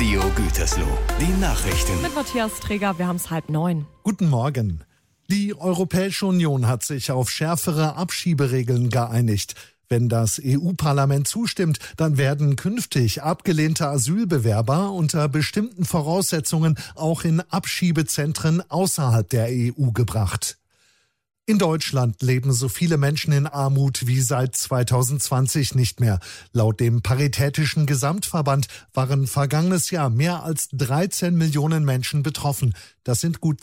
Radio Gütersloh. Die Nachrichten. Mit Matthias Träger, wir haben es 8:30. Guten Morgen. Die Europäische Union hat sich auf schärfere Abschieberegeln geeinigt. Wenn das EU-Parlament zustimmt, dann werden künftig abgelehnte Asylbewerber unter bestimmten Voraussetzungen auch in Abschiebezentren außerhalb der EU gebracht. In Deutschland leben so viele Menschen in Armut wie seit 2020 nicht mehr. Laut dem Paritätischen Gesamtverband waren vergangenes Jahr mehr als 13 Millionen Menschen betroffen. Das sind gut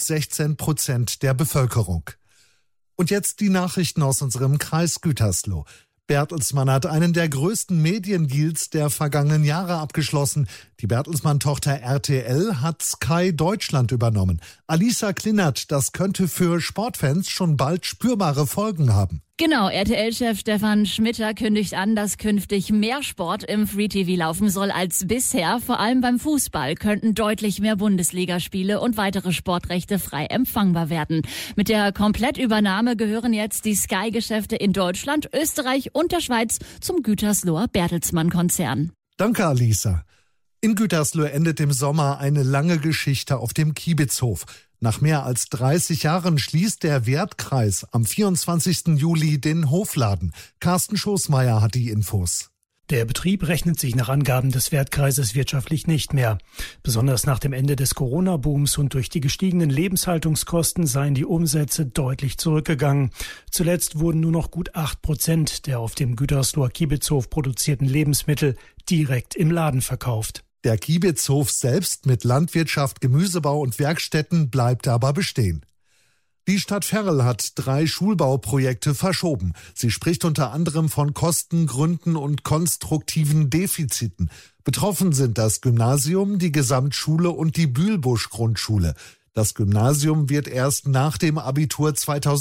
16% der Bevölkerung. Und jetzt die Nachrichten aus unserem Kreis Gütersloh. Bertelsmann hat einen der größten Mediendeals der vergangenen Jahre abgeschlossen. Die Bertelsmann-Tochter RTL hat Sky Deutschland übernommen. Alisa Klinert, das könnte für Sportfans schon bald spürbare Folgen haben. Genau, RTL-Chef Stefan Schmitter kündigt an, dass künftig mehr Sport im Free-TV laufen soll als bisher. Vor allem beim Fußball könnten deutlich mehr Bundesligaspiele und weitere Sportrechte frei empfangbar werden. Mit der Komplettübernahme gehören jetzt die Sky-Geschäfte in Deutschland, Österreich und der Schweiz zum Gütersloher Bertelsmann-Konzern. Danke, Alisa. In Gütersloh endet im Sommer eine lange Geschichte auf dem Kiebitzhof. Nach mehr als 30 Jahren schließt der Wertkreis am 24. Juli den Hofladen. Carsten Schoßmeier hat die Infos. Der Betrieb rechnet sich nach Angaben des Wertkreises wirtschaftlich nicht mehr. Besonders nach dem Ende des Corona-Booms und durch die gestiegenen Lebenshaltungskosten seien die Umsätze deutlich zurückgegangen. Zuletzt wurden nur noch gut 8% der auf dem Gütersloher Kiebitzhof produzierten Lebensmittel direkt im Laden verkauft. Der Kiebitzhof selbst mit Landwirtschaft, Gemüsebau und Werkstätten bleibt aber bestehen. Die Stadt Verl hat 3 Schulbauprojekte verschoben. Sie spricht unter anderem von Kostengründen und konstruktiven Defiziten. Betroffen sind das Gymnasium, die Gesamtschule und die Bühlbusch-Grundschule. Das Gymnasium wird erst nach dem Abitur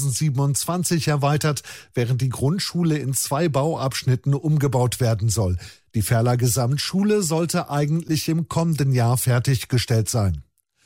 2027 erweitert, während die Grundschule in 2 Bauabschnitten umgebaut werden soll. Die Verler Gesamtschule sollte eigentlich im kommenden Jahr fertiggestellt sein.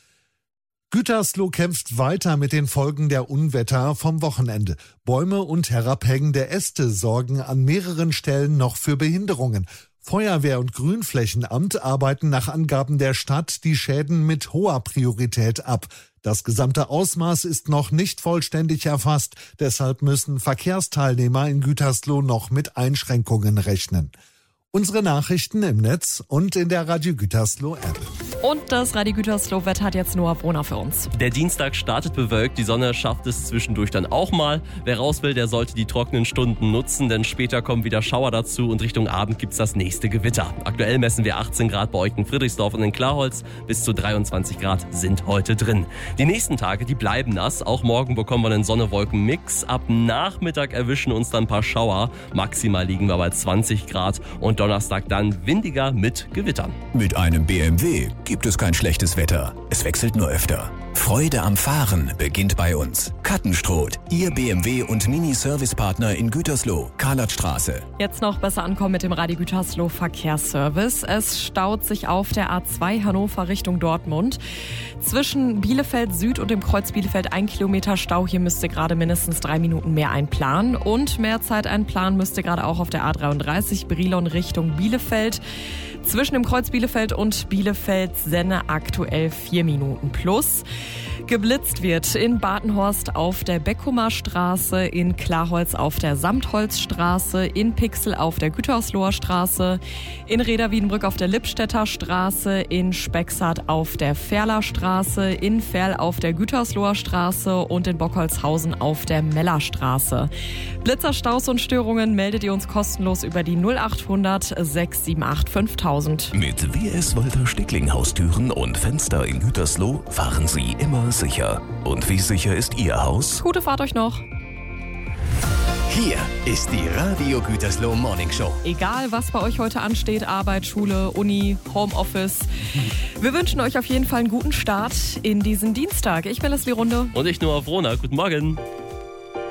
Gütersloh kämpft weiter mit den Folgen der Unwetter vom Wochenende. Bäume und herabhängende Äste sorgen an mehreren Stellen noch für Behinderungen. Feuerwehr und Grünflächenamt arbeiten nach Angaben der Stadt die Schäden mit hoher Priorität ab. Das gesamte Ausmaß ist noch nicht vollständig erfasst. Deshalb müssen Verkehrsteilnehmer in Gütersloh noch mit Einschränkungen rechnen. Unsere Nachrichten im Netz und in der Radio Gütersloh App. Und das Radio Gütersloh-Wetter hat jetzt Noah Brunner für uns. Der Dienstag startet bewölkt, die Sonne schafft es zwischendurch dann auch mal. Wer raus will, der sollte die trockenen Stunden nutzen, denn später kommen wieder Schauer dazu und Richtung Abend gibt's das nächste Gewitter. Aktuell messen wir 18 Grad bei euch in Friedrichsdorf und in Klarholz, bis zu 23 Grad sind heute drin. Die nächsten Tage, die bleiben nass, auch morgen bekommen wir einen Sonne-Wolken-Mix. Ab Nachmittag erwischen uns dann ein paar Schauer, maximal liegen wir bei 20 Grad und Donnerstag dann windiger mit Gewittern. Mit einem BMW gibt es kein schlechtes Wetter. Es wechselt nur öfter. Freude am Fahren beginnt bei uns. Kattenstroth, Ihr BMW- und Mini-Service-Partner in Gütersloh, Karlatstraße. Jetzt noch besser ankommen mit dem Radio Gütersloh Verkehrsservice. Es staut sich auf der A2 Hannover Richtung Dortmund. Zwischen Bielefeld Süd und dem Kreuz Bielefeld 1 Kilometer Stau. Hier müsste gerade mindestens 3 Minuten mehr einplanen. Und mehr Zeit einplanen müsste gerade auch auf der A33 Brilon Richtung Bielefeld. Zwischen dem Kreuz Bielefeld und Bielefeld-Senne aktuell 4 Minuten plus. Geblitzt wird in Badenhorst auf der Beckumer Straße, in Klarholz auf der Samtholzstraße, in Pixel auf der Gütersloher Straße, in Reda-Wiedenbrück auf der Lippstädter Straße, in Spexart auf der Ferler Straße, in Ferl auf der Gütersloher Straße und in Bockholzhausen auf der Mellerstraße. Blitzer, Staus und Störungen meldet ihr uns kostenlos über die 0800 678 5000. Mit WS Walter Stickling Haustüren und Fenster in Gütersloh fahren Sie immer sicher. Und wie sicher ist Ihr Haus? Gute Fahrt euch noch. Hier ist die Radio Gütersloh Morning Show. Egal, was bei euch heute ansteht, Arbeit, Schule, Uni, Homeoffice. Wir wünschen euch auf jeden Fall einen guten Start in diesen Dienstag. Ich bin Leslie Runde. Und ich, Noah Brunner. Guten Morgen.